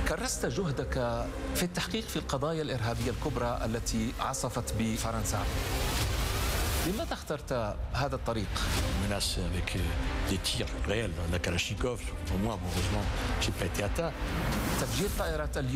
كرست جهدك في التحقيق في القضايا الإرهابية الكبرى التي عصفت بفرنسا. لماذا اخترت هذا الطريق؟ menace avec des tirs réels, la Kalachnikov. Pour moi, heureusement, j'ai pas été atteint. تفجير طائرة